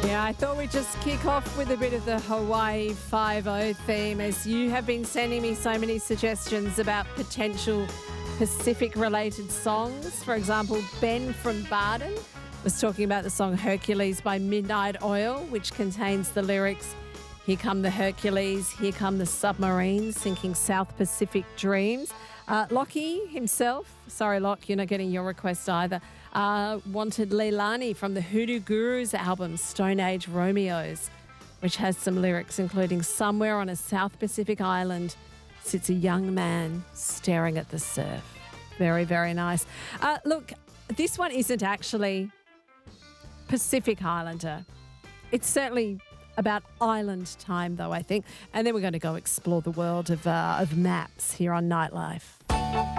Yeah, I thought we'd just kick off with a bit of the Hawaii Five-0 theme, as you have been sending me so many suggestions about potential Pacific-related songs. For example, Ben from Barden was talking about the song Hercules by Midnight Oil, which contains the lyrics, "Here come the Hercules, here come the submarines, sinking South Pacific dreams." Lockie himself, sorry Lock, you're not getting your request either, wanted Leilani from the Hoodoo Gurus album Stone Age Romeos, which has some lyrics including, "Somewhere on a South Pacific island sits a young man staring at the surf." Very, very nice. Look, this one isn't actually Pacific Islander. It's certainly about island time, though, I think. And then we're going to go explore the world of maps here on Nightlife.